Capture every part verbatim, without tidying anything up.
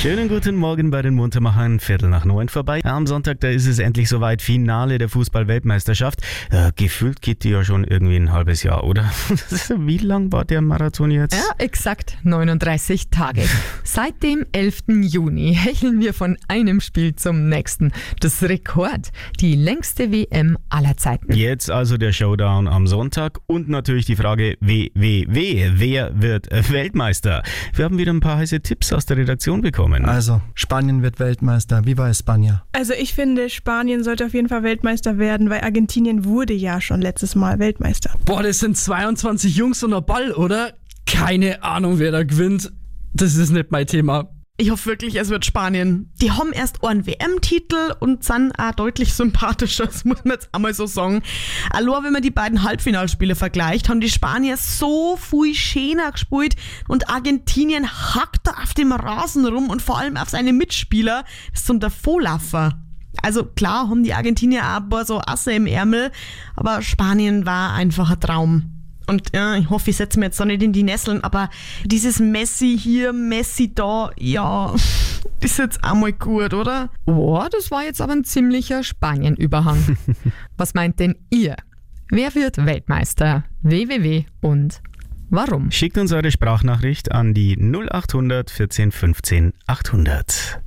Schönen guten Morgen bei den Muntermachern, Viertel nach neun vorbei. Am Sonntag, da ist es endlich soweit, Finale der Fußball-Weltmeisterschaft. Äh, gefühlt geht die ja schon irgendwie ein halbes Jahr, oder? Wie lang war der Marathon jetzt? Ja, exakt neununddreißig Tage. Seit dem elften Juni hecheln wir von einem Spiel zum nächsten. Das Rekord, die längste W M aller Zeiten. Jetzt also der Showdown am Sonntag und natürlich die Frage, W W W, wer wird Weltmeister? Wir haben wieder ein paar heiße Tipps aus der Redaktion bekommen. Also, Spanien wird Weltmeister. Viva España. Also ich finde, Spanien sollte auf jeden Fall Weltmeister werden, weil Argentinien wurde ja schon letztes Mal Weltmeister. Boah, das sind zweiundzwanzig Jungs und ein Ball, oder? Keine Ahnung, wer da gewinnt. Das ist nicht mein Thema. Ich hoffe wirklich, es wird Spanien. Die haben erst einen W M-Titel und sind auch deutlich sympathischer, das muss man jetzt einmal so sagen. Allein, wenn man die beiden Halbfinalspiele vergleicht, haben die Spanier so viel schöner gespielt und Argentinien hackt da auf dem Rasen rum und vor allem auf seine Mitspieler. Das ist zum Davonlaufen. Also klar haben die Argentinier auch ein paar so Asse im Ärmel, aber Spanien war einfach ein Traum. Und ja, ich hoffe, ich setze mir jetzt da nicht in die Nesseln, aber dieses Messi hier, Messi da, ja, ist jetzt auch mal gut, oder? Boah, das war jetzt aber ein ziemlicher Spanien-Überhang. Was meint denn ihr? Wer wird Weltmeister? W W W und warum? Schickt uns eure Sprachnachricht an die null achthundert vierzehn fünfzehn achthundert.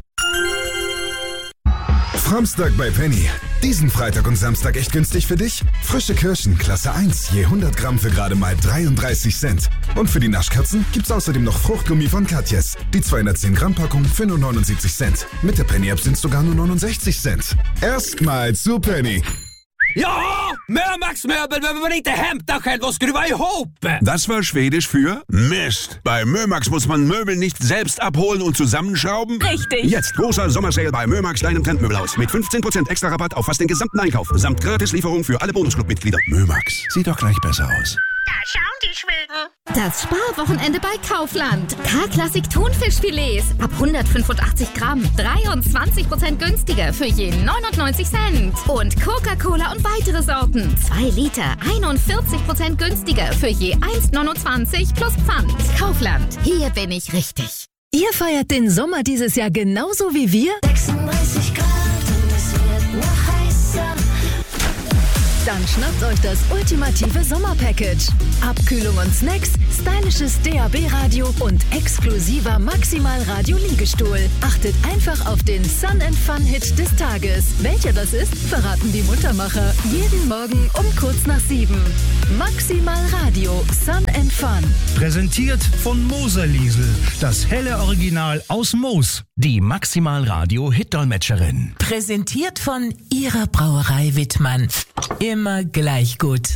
Samstag bei Penny. Diesen Freitag und Samstag echt günstig für dich? Frische Kirschen, Klasse eins, je hundert Gramm für gerade mal dreiunddreißig Cent. Und für die Naschkatzen gibt's außerdem noch Fruchtgummi von Katjes. Die zweihundertzehn Gramm Packung für nur neunundsiebzig Cent. Mit der Penny-App sind's sogar nur neunundsechzig Cent. Erstmal zu Penny. Ja, Mörmax Möbel, wenn man inte hämta själv och skruva ihop. Das war Schwedisch für Mist. Bei Mörmax muss man Möbel nicht selbst abholen und zusammenschrauben. Richtig. Jetzt großer Sommersale bei Mörmax, deinem Trendmöbelhaus. Mit fünfzehn Prozent extra Rabatt auf fast den gesamten Einkauf. Samt Gratislieferung für alle Bonusclub-Mitglieder. Mörmax, sieht doch gleich besser aus. Da schauen die Schweden. Das Sparwochenende bei Kaufland. K-Klassik Thunfischfilets ab hundertfünfundachtzig Gramm. dreiundzwanzig Prozent günstiger für je neunundneunzig Cent. Und Coca-Cola und weitere Sorten. zwei Liter, einundvierzig Prozent günstiger für je eins neunundzwanzig plus Pfand. Kaufland, hier bin ich richtig. Ihr feiert den Sommer dieses Jahr genauso wie wir? sechsunddreißig Grad und es wird noch heißer. Dann schnappt euch das ultimative Sommerpackage. Abkühlung und Snacks, stylisches D A B-Radio und exklusiver Maximal-Radio-Liegestuhl. Achtet einfach auf den Sun and Fun-Hit des Tages. Welcher das ist, verraten die Muntermacher. Jeden Morgen um kurz nach sieben. Maximal Radio, Sun and Fun. Präsentiert von Moser-Liesel, das helle Original aus Moos. Die Maximal Radio Hit-Dolmetscherin. Präsentiert von Ihrer Brauerei Wittmann. Immer gleich gut.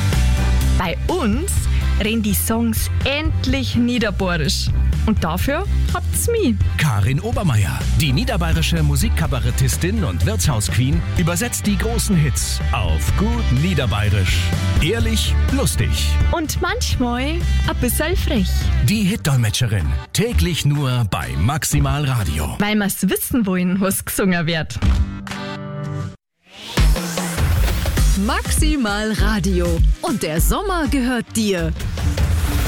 Bei uns reden die Songs endlich niederbayerisch. Und dafür habt's mich. Karin Obermeier, die niederbayerische Musikkabarettistin und Wirtshausqueen, übersetzt die großen Hits auf gut Niederbayerisch. Ehrlich, lustig. Und manchmal ein bisschen frech. Die Hit-Dolmetscherin. Täglich nur bei Maximal Radio. Weil wir's wissen wollen, was gesungen wird. Maximal Radio. Und der Sommer gehört dir.